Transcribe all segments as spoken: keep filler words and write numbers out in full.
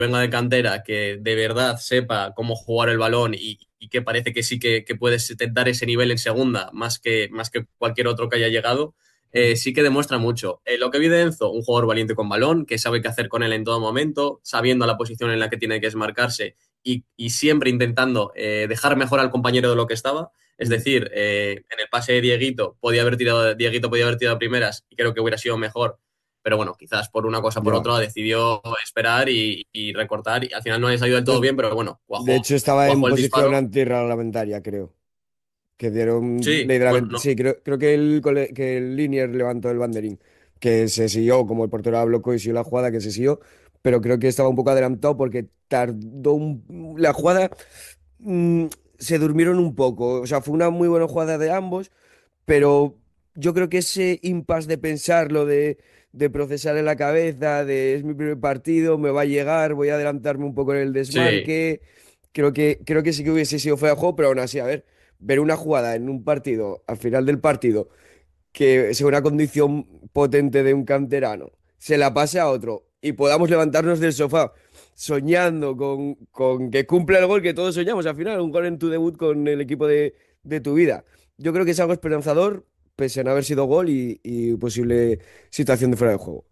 venga de cantera, que de verdad sepa cómo jugar el balón y, y que parece que sí que, que puedes dar ese nivel en segunda, más que, más que cualquier otro que haya llegado, eh, sí que demuestra mucho. Eh, lo que vi de Enzo, un jugador valiente con balón, que sabe qué hacer con él en todo momento, sabiendo la posición en la que tiene que desmarcarse y, y siempre intentando eh, dejar mejor al compañero de lo que estaba. Es decir, eh, en el pase de Dieguito podía haber tirado, Dieguito podía haber tirado primeras y creo que hubiera sido mejor, pero bueno, quizás por una cosa o por Ya. otra decidió esperar y, y recortar y al final no le salió del todo Es- bien, pero bueno, de cuajó, hecho, estaba en cuajó el posición disparo. antirreglamentaria, creo. Que dieron Sí, ley de la bueno, ven- no, Sí, creo, creo que el, cole- que el Linier levantó el banderín. Que se siguió, como el portero era bloco y siguió la jugada, que se siguió. Pero creo que estaba un poco adelantado porque tardó un- la jugada. mm, Se durmieron un poco. O sea, fue una muy buena jugada de ambos. Pero yo creo que ese impasse de pensarlo, de, de procesar en la cabeza, de es mi primer partido, me va a llegar, voy a adelantarme un poco en el sí, desmarque. Creo que, creo que sí que hubiese sido fuera de juego, pero aún así, a ver, ver una jugada en un partido, al final del partido, que sea una condición potente de un canterano, se la pase a otro y podamos levantarnos del sofá soñando con, con que cumpla el gol que todos soñamos al final, un gol en tu debut con el equipo de, de tu vida. Yo creo que es algo esperanzador, pese a no haber sido gol y, y posible situación de fuera de juego.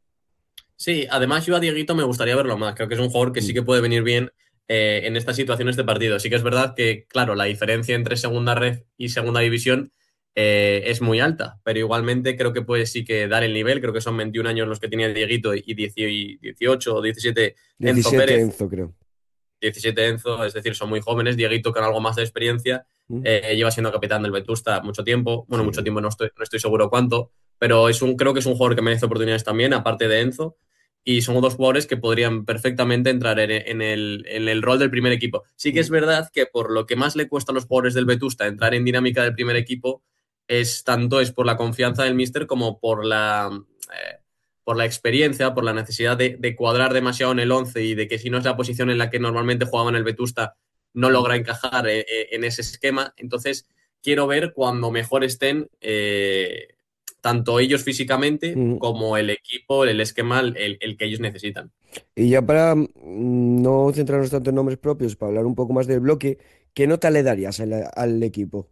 sí, además yo a Dieguito me gustaría verlo más, creo que es un jugador que sí Mm. que puede venir bien eh, en estas situaciones de partido. Sí que es verdad que, claro, la diferencia entre segunda red y segunda división eh, es muy alta, pero igualmente creo que puede sí que dar el nivel, creo que son veintiún años los que tenía Dieguito y dieciocho o diecisiete Enzo diecisiete Pérez. Enzo, creo. diecisiete Enzo, es decir, son muy jóvenes. Dieguito con algo más de experiencia, Mm. eh, lleva siendo capitán del Vetusta mucho tiempo. Bueno, mucho Sí. tiempo no estoy, no estoy seguro cuánto, pero es un, creo que es un jugador que merece oportunidades también, aparte de Enzo. Y son dos jugadores que podrían perfectamente entrar en, en el, en el rol del primer equipo. Sí que es Mm. verdad que por lo que más le cuesta a los jugadores del Vetusta entrar en dinámica del primer equipo es tanto es por la confianza del míster como por la, eh, por la experiencia, por la necesidad de, de cuadrar demasiado en el once y de que si no es la posición en la que normalmente jugaba en el Vetusta, no Mm. logra encajar eh, eh, en ese esquema. Entonces, quiero ver cuando mejor estén eh, tanto ellos físicamente Mm. como el equipo, el esquema, el, el que ellos necesitan. Y ya para mm, no centrarnos tanto en nombres propios, para hablar un poco más del bloque, ¿qué nota le darías al, al equipo?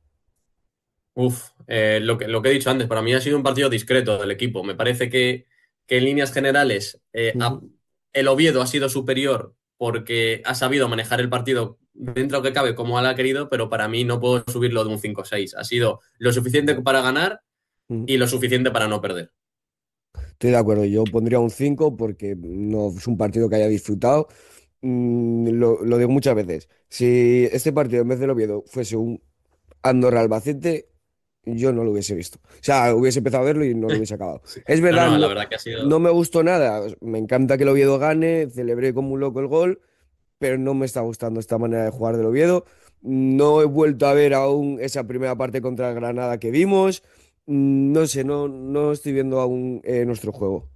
Uf, eh, lo que, lo que he dicho antes, para mí ha sido un partido discreto del equipo. Me parece que, que en líneas generales eh, Ujú. ha- el Oviedo ha sido superior porque ha sabido manejar el partido dentro que cabe como él ha querido, pero para mí no puedo subirlo de un cinco seis. Ha sido lo suficiente Ya. para ganar Ujú. y lo suficiente para no perder. Estoy de acuerdo, yo pondría un cinco porque no es un partido que haya disfrutado. Mm, lo, lo digo muchas veces. Si este partido en vez del Oviedo fuese un Andorra-Albacete, yo no lo hubiese visto. O sea, hubiese empezado a verlo y no lo hubiese acabado. Sí. Es No, verdad, no, la no, verdad que ha no sido... me gustó nada. Me encanta que el Oviedo gane, celebré como un loco el gol, pero no me está gustando esta manera de jugar del Oviedo. No he vuelto a ver aún esa primera parte contra el Granada que vimos. Mm, No sé, no, no estoy viendo aún eh, nuestro juego.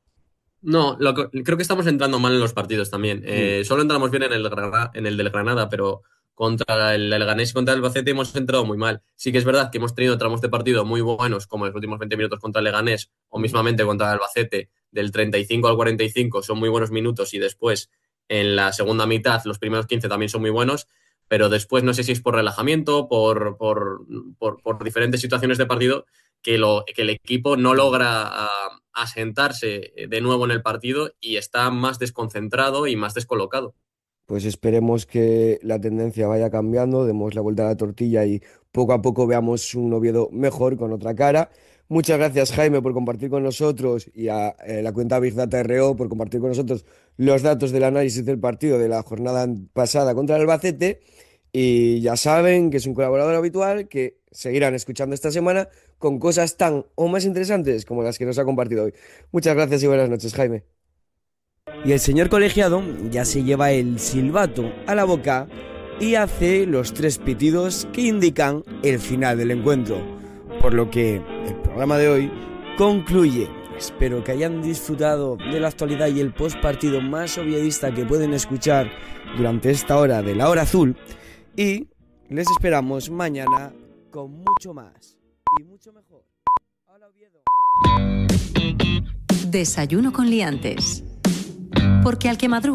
No, lo que- creo que estamos entrando mal en los partidos también. Mm. Eh, solo entramos bien en el, Grana- en el del Granada, pero contra el, el Leganés y contra el Albacete hemos entrado muy mal. Sí que es verdad que hemos tenido tramos de partido muy buenos, como los últimos veinte minutos contra el Leganés o Mm. mismamente contra el Albacete, del treinta y cinco al cuarenta y cinco son muy buenos minutos y después en la segunda mitad los primeros quince también son muy buenos, pero después no sé si es por relajamiento, por, por, por, por diferentes situaciones de partido que, lo, que el equipo no logra ah, asentarse de nuevo en el partido y está más desconcentrado y más descolocado. Pues esperemos que la tendencia vaya cambiando, demos la vuelta a la tortilla y poco a poco veamos un Oviedo mejor con otra cara. Muchas gracias, Jaime, por compartir con nosotros y a eh, la cuenta Big Data R O por compartir con nosotros los datos del análisis del partido de la jornada pasada contra el Albacete. Y ya saben que es un colaborador habitual que seguirán escuchando esta semana con cosas tan o más interesantes como las que nos ha compartido hoy. Muchas gracias y buenas noches, Jaime. Y el señor colegiado ya se lleva el silbato a la boca y hace los tres pitidos que indican el final del encuentro. Por lo que el programa de hoy concluye. Espero que hayan disfrutado de la actualidad y el postpartido más oviedista que pueden escuchar durante esta hora de la hora azul. Y les esperamos mañana con mucho más y mucho mejor. Hola, Oviedo. Desayuno con liantes. Porque al que madruga